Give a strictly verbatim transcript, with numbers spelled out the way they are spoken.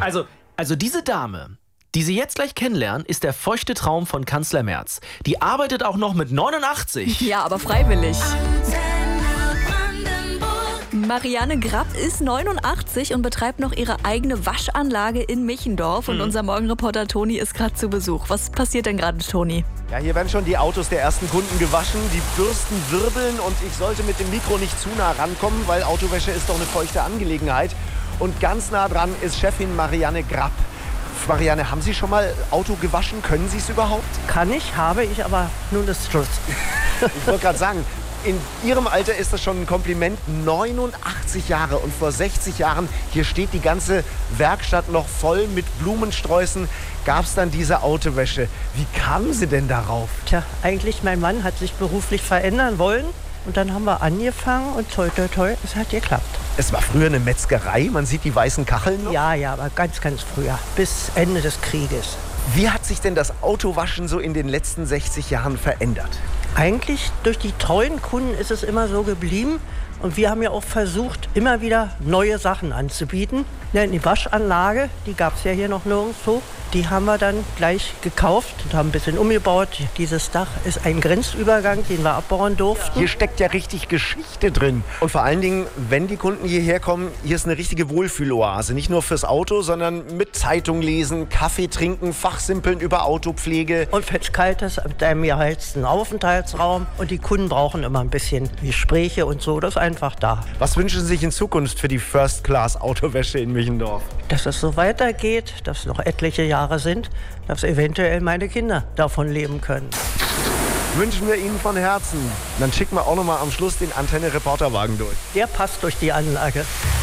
Also, also diese Dame, die Sie jetzt gleich kennenlernen, ist der feuchte Traum von Kanzler Merz. Die arbeitet auch noch mit neunundachtzig. Ja, aber freiwillig. Marianne Grapp ist neunundachtzig und betreibt noch ihre eigene Waschanlage in Michendorf. Und Mhm. unser Morgenreporter Toni ist gerade zu Besuch. Was passiert denn gerade, Toni? Ja, hier werden schon die Autos der ersten Kunden gewaschen, die Bürsten wirbeln und ich sollte mit dem Mikro nicht zu nah rankommen, weil Autowäsche ist doch eine feuchte Angelegenheit. Und ganz nah dran ist Chefin Marianne Grapp. Marianne, haben Sie schon mal Auto gewaschen? Können Sie es überhaupt? Kann ich, habe ich, aber nun ist Schluss. Ich wollte gerade sagen, in Ihrem Alter ist das schon ein Kompliment. neunundachtzig Jahre und vor sechzig Jahren, hier steht die ganze Werkstatt noch voll mit Blumensträußen, gab es dann diese Autowäsche. Wie kamen Sie denn darauf? Tja, eigentlich mein Mann hat sich beruflich verändern wollen. Und dann haben wir angefangen und toi, toi, toi, es hat geklappt. Es war früher eine Metzgerei, man sieht die weißen Kacheln noch. Ja, ja, aber ganz, ganz früher, bis Ende des Krieges. Wie hat sich denn das Autowaschen so in den letzten sechzig Jahren verändert? Eigentlich durch die treuen Kunden ist es immer so geblieben. Und wir haben ja auch versucht, immer wieder neue Sachen anzubieten. Ja, die Waschanlage, die gab es ja hier noch nirgendwo. Die haben wir dann gleich gekauft und haben ein bisschen umgebaut. Dieses Dach ist ein Grenzübergang, den wir abbauen durften. Hier steckt ja richtig Geschichte drin. Und vor allen Dingen, wenn die Kunden hierher kommen, hier ist eine richtige Wohlfühloase. Nicht nur fürs Auto, sondern mit Zeitung lesen, Kaffee trinken, Fachsimpeln über Autopflege. Und wenn es kalt ist, mit einem geheizten Aufenthaltsraum. Und die Kunden brauchen immer ein bisschen Gespräche und so. Das ist einfach da. Was wünschen Sie sich in Zukunft für die First-Class-Autowäsche in Michendorf? Dass es so weitergeht, dass noch etliche Jahre sind, dass eventuell meine Kinder davon leben können. Wünschen wir Ihnen von Herzen. Dann schicken wir auch noch mal am Schluss den Antenne-Reporterwagen durch. Der passt durch die Anlage.